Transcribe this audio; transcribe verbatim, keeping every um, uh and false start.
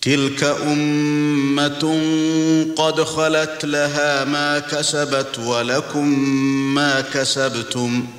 تِلْكَ أُمَّةٌ قَدْ خَلَتْ لَهَا مَا كَسَبَتْ وَلَكُمْ مَا كَسَبْتُمْ